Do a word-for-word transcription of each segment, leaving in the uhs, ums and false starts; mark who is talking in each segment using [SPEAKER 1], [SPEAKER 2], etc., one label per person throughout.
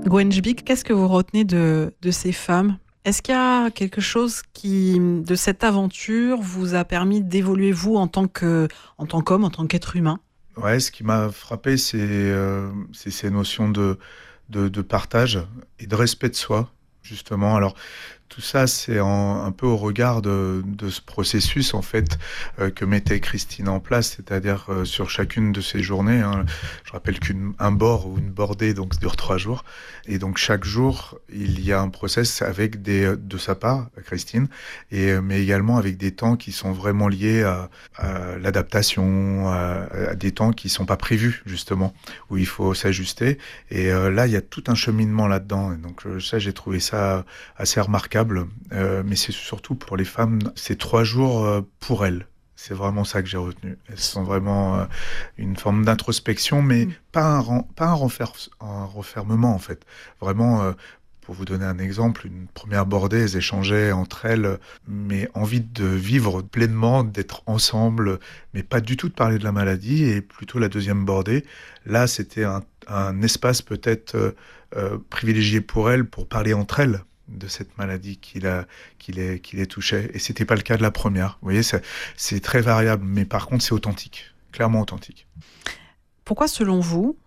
[SPEAKER 1] Gwenjbik, qu'est-ce que vous retenez de, de ces femmes ? Est-ce qu'il y a quelque chose qui, de cette aventure, vous a permis d'évoluer, vous, en tant que, en tant qu'homme, en tant qu'être humain ?
[SPEAKER 2] Ouais, ce qui m'a frappé, c'est, euh, c'est ces notions de, de, de partage et de respect de soi, justement. Alors, tout ça, c'est en, un peu au regard de, de ce processus, en fait, euh, que mettait Christine en place, c'est-à-dire euh, sur chacune de ces journées. Hein, je rappelle qu'un bord ou une bordée, donc, ça dure trois jours. Et donc, chaque jour, il y a un process avec des, de sa part, Christine, et, mais également avec des temps qui sont vraiment liés à, à l'adaptation, à, à des temps qui ne sont pas prévus, justement, où il faut s'ajuster. Et euh, là, il y a tout un cheminement là-dedans. Et donc, ça, j'ai trouvé ça assez remarquable. Euh, mais c'est surtout pour les femmes, c'est trois jours euh, pour elles. C'est vraiment ça que j'ai retenu. Elles sont vraiment euh, une forme d'introspection, mais mmh. pas, un, pas un, renfer, un refermement, en fait. Vraiment, euh, pour vous donner un exemple, une première bordée, elles échangeaient entre elles, mais envie de vivre pleinement, d'être ensemble, mais pas du tout de parler de la maladie. Et plutôt la deuxième bordée, là, c'était un, un espace peut-être euh, euh, privilégié pour elles, pour parler entre elles de cette maladie qui, la, qui, les, qui les touchait. Et ce n'était pas le cas de la première. Vous voyez, c'est, c'est très variable, mais par contre, c'est authentique, clairement authentique.
[SPEAKER 1] Pourquoi, selon vous,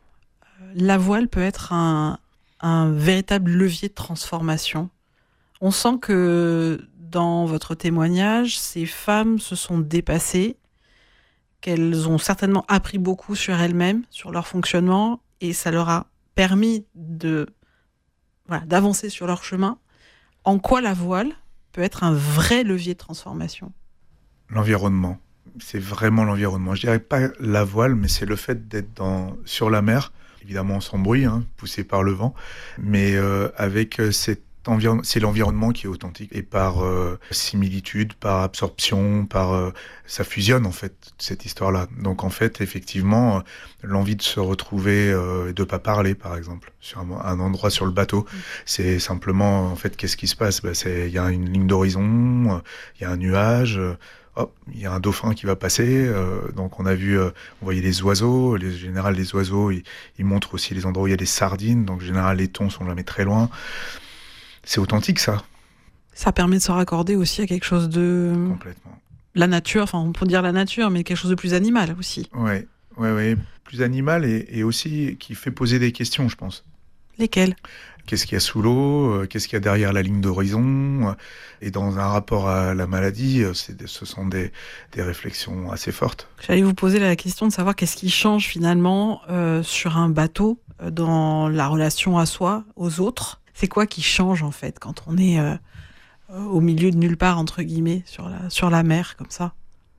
[SPEAKER 1] la voile peut être un, un véritable levier de transformation ? On sent que dans votre témoignage, ces femmes se sont dépassées, qu'elles ont certainement appris beaucoup sur elles-mêmes, sur leur fonctionnement, et ça leur a permis de, voilà, d'avancer sur leur chemin. En quoi la voile peut être un vrai levier de transformation ?
[SPEAKER 2] L'environnement. C'est vraiment l'environnement. Je dirais pas la voile, mais c'est le fait d'être dans, sur la mer, évidemment sans bruit, hein, poussé par le vent, mais euh, avec cet environnement, c'est l'environnement qui est authentique. Et par euh, similitude, par absorption, par euh, ça fusionne en fait, cette histoire-là. Donc en fait, effectivement, euh, l'envie de se retrouver, euh, et de pas parler, par exemple, sur un, un endroit sur le bateau, mmh. c'est simplement, en fait, qu'est-ce qui se passe ? Ben, c'est, il y a une ligne d'horizon, euh, il y a un nuage, euh, hop, il y a un dauphin qui va passer, euh, donc on a vu, euh, on voyait les oiseaux, les, en général les oiseaux, ils, ils montrent aussi les endroits où il y a des sardines, donc en général les thons sont jamais très loin. C'est authentique, ça.
[SPEAKER 1] Ça permet de se raccorder aussi à quelque chose de...
[SPEAKER 2] Complètement.
[SPEAKER 1] La nature, enfin on peut dire la nature, mais quelque chose de plus animal aussi.
[SPEAKER 2] Ouais, ouais, ouais, plus animal et, et aussi qui fait poser des questions, je pense.
[SPEAKER 1] Lesquelles ?
[SPEAKER 2] Qu'est-ce qu'il y a sous l'eau ? Qu'est-ce qu'il y a derrière la ligne d'horizon ? Et dans un rapport à la maladie, c'est, ce sont des, des réflexions assez fortes.
[SPEAKER 1] J'allais vous poser la question de savoir qu'est-ce qui change finalement euh, sur un bateau, euh, dans la relation à soi, aux autres. C'est quoi qui change en fait quand on est euh, au milieu de nulle part, entre guillemets, sur la, sur la mer comme ça ?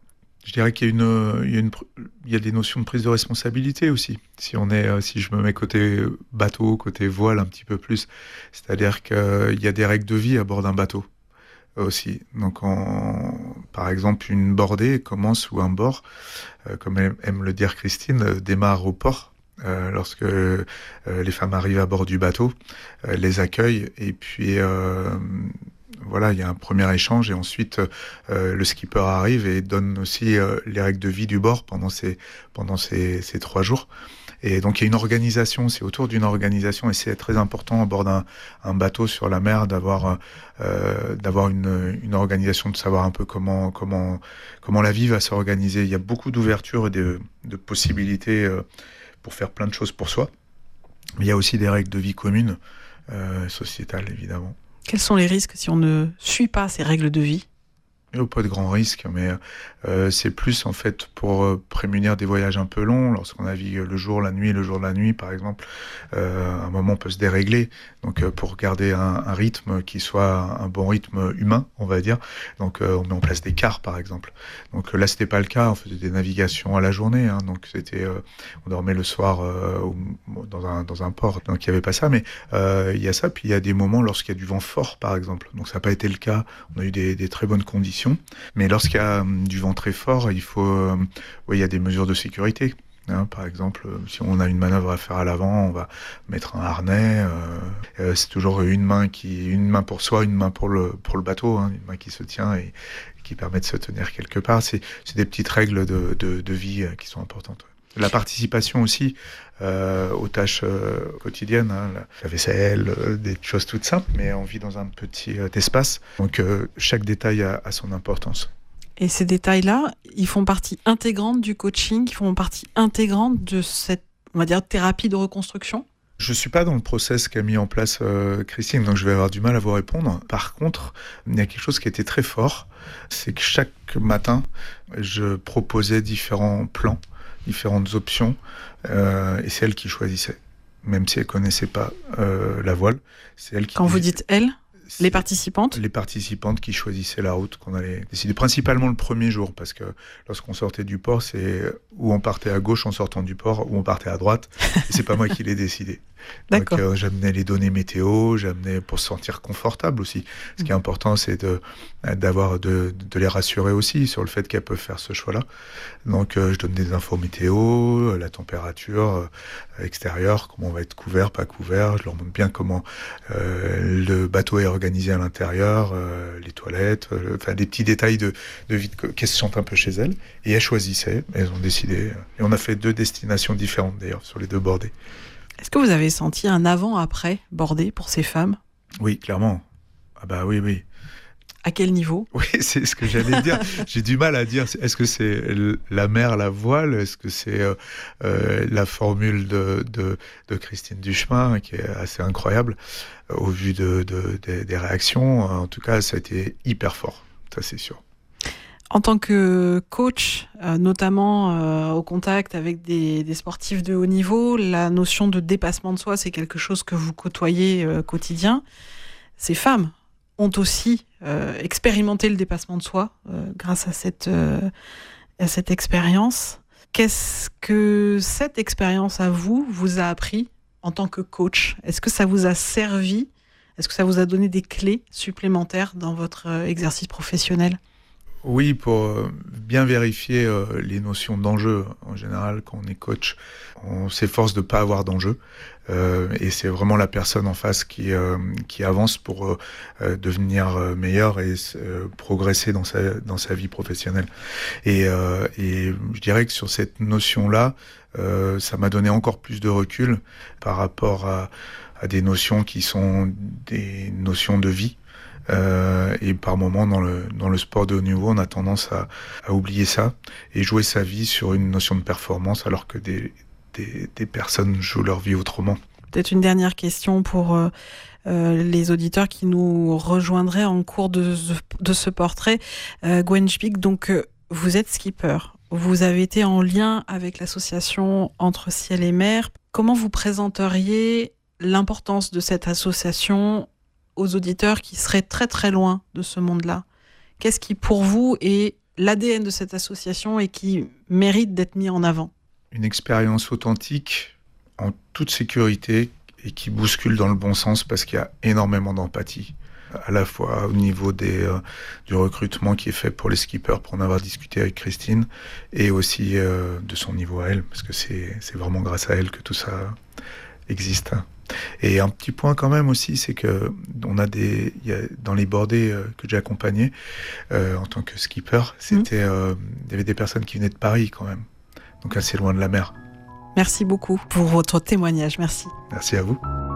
[SPEAKER 2] Je dirais qu'il y a, une, il, y a une, il y a des notions de prise de responsabilité aussi. Si, on est, si je me mets côté bateau, côté voile un petit peu plus, c'est-à-dire qu'il y a des règles de vie à bord d'un bateau aussi. Donc, on, par exemple, une bordée commence ou un bord, euh, comme aime le dire Christine, euh, démarre au port. Euh, lorsque euh, les femmes arrivent à bord du bateau, euh, les accueillent et puis... Euh, Voilà, il y a un premier échange et ensuite euh, le skipper arrive et donne aussi euh, les règles de vie du bord pendant ces, pendant ces, ces trois jours. Et donc il y a une organisation, c'est autour d'une organisation et c'est très important à bord d'un un bateau sur la mer d'avoir, euh, d'avoir une, une organisation, de savoir un peu comment, comment, comment la vie va s'organiser. Il y a beaucoup d'ouverture et de, de possibilités euh, pour faire plein de choses pour soi. Mais il y a aussi des règles de vie communes, euh, sociétales évidemment.
[SPEAKER 1] Quels sont les risques si on ne suit pas ces règles de vie ?
[SPEAKER 2] Il n'y a pas de grands risques, mais euh, c'est plus en fait pour euh, prémunir des voyages un peu longs, lorsqu'on navigue le jour, la nuit, le jour, la nuit par exemple, euh, à un moment on peut se dérégler, donc euh, pour garder un, un rythme qui soit un bon rythme humain, on va dire, donc euh, on met en place des quarts par exemple. Donc euh, là c'était pas le cas, on faisait des navigations à la journée, hein, donc c'était, euh, on dormait le soir euh, au, dans, un, dans un port, donc il n'y avait pas ça, mais euh, il y a ça, puis il y a des moments lorsqu'il y a du vent fort par exemple, donc ça n'a pas été le cas, on a eu des, des très bonnes conditions. Mais lorsqu'il y a euh, du vent très fort, il faut, euh, ouais, il y a des mesures de sécurité. Hein, par exemple, euh, si on a une manœuvre à faire à l'avant, on va mettre un harnais. Euh, euh, c'est toujours une main qui, une main pour soi, une main pour le pour le bateau, hein, une main qui se tient et, et qui permet de se tenir quelque part. C'est, c'est des petites règles de, de, de vie euh, qui sont importantes. Ouais. La participation aussi euh, aux tâches euh, quotidiennes, hein, la, la vaisselle, euh, des choses toutes simples, mais on vit dans un petit euh, espace, donc euh, chaque détail a, a son importance.
[SPEAKER 1] Et ces détails-là, ils font partie intégrante du coaching, ils font partie intégrante de cette, on va dire, thérapie de reconstruction?
[SPEAKER 2] Je ne suis pas dans le process qu'a mis en place euh, Christine, donc je vais avoir du mal à vous répondre. Par contre, il y a quelque chose qui était très fort, c'est que chaque matin, je proposais différents plans, différentes options, euh, et c'est elle qui choisissait. Même si elle ne connaissait pas euh, la voile, c'est elle qui...
[SPEAKER 1] Quand vous dites elle,
[SPEAKER 2] c'est
[SPEAKER 1] les participantes?
[SPEAKER 2] Les participantes qui choisissaient la route qu'on allait décider. Principalement le premier jour, parce que lorsqu'on sortait du port, c'est où on partait à gauche en sortant du port, ou on partait à droite. Et c'est pas moi qui l'ai décidé. Donc euh, j'amenais les données météo, j'amenais pour se sentir confortable aussi. Ce qui est important, c'est de, d'avoir de, de les rassurer aussi sur le fait qu'elles peuvent faire ce choix-là. Donc euh, je donne des infos météo, la température euh, extérieure, comment on va être couvert, pas couvert. Je leur montre bien comment euh, le bateau est organisé à l'intérieur, euh, les toilettes, euh, enfin des petits détails de, de vie qu'elles se sentent un peu chez elles. Et elles choisissaient, elles ont décidé. Et on a fait deux destinations différentes d'ailleurs sur les deux bordées.
[SPEAKER 1] Est-ce que vous avez senti un avant-après bordé pour ces femmes?
[SPEAKER 2] Oui, clairement. Ah bah oui, oui.
[SPEAKER 1] À quel niveau?
[SPEAKER 2] Oui, c'est ce que j'allais dire. J'ai du mal à dire. Est-ce que c'est la mer, la voile? Est-ce que c'est euh, euh, la formule de, de, de Christine Duchemin, qui est assez incroyable, euh, au vu de, de, de, des réactions? En tout cas, ça a été hyper fort. Ça, c'est sûr.
[SPEAKER 1] En tant que coach, euh, notamment euh, au contact avec des, des sportifs de haut niveau, la notion de dépassement de soi, c'est quelque chose que vous côtoyez euh, quotidien. Ces femmes ont aussi euh, expérimenté le dépassement de soi euh, grâce à cette, euh, à cette expérience. Qu'est-ce que cette expérience à vous vous a appris en tant que coach? Est-ce que ça vous a servi? Est-ce que ça vous a donné des clés supplémentaires dans votre euh, exercice professionnel?
[SPEAKER 2] Oui, pour bien vérifier euh, les notions d'enjeu. En général, quand on est coach, on s'efforce de ne pas avoir d'enjeu. Euh, et c'est vraiment la personne en face qui, euh, qui avance pour euh, devenir meilleure et euh, progresser dans sa, dans sa vie professionnelle. Et, euh, et je dirais que sur cette notion-là, euh, ça m'a donné encore plus de recul par rapport à, à des notions qui sont des notions de vie. Euh, et par moments dans le, dans le sport de haut niveau, on a tendance à, à oublier ça et jouer sa vie sur une notion de performance alors que des, des, des personnes jouent leur vie autrement.
[SPEAKER 1] Peut-être une dernière question pour euh, euh, les auditeurs qui nous rejoindraient en cours de, de ce portrait. Euh, Gwen Spiek, donc euh, vous êtes skipper. Vous avez été en lien avec l'association Entre Ciel et Mer. Comment vous présenteriez l'importance de cette association aux auditeurs qui seraient très très loin de ce monde-là? Qu'est-ce qui pour vous est l'A D N de cette association et qui mérite d'être mis en avant?
[SPEAKER 2] Une expérience authentique, en toute sécurité et qui bouscule dans le bon sens parce qu'il y a énormément d'empathie, à la fois au niveau des, euh, du recrutement qui est fait pour les skippers, pour en avoir discuté avec Christine, et aussi euh, de son niveau à elle, parce que c'est, c'est vraiment grâce à elle que tout ça existe. Et un petit point quand même aussi, c'est que on a des, il y a, dans les bordées euh, que j'ai accompagnées euh, en tant que skipper, c'était, euh, il y avait des personnes qui venaient de Paris quand même, donc assez loin de la mer.
[SPEAKER 1] Merci beaucoup pour votre témoignage. Merci.
[SPEAKER 2] Merci à vous.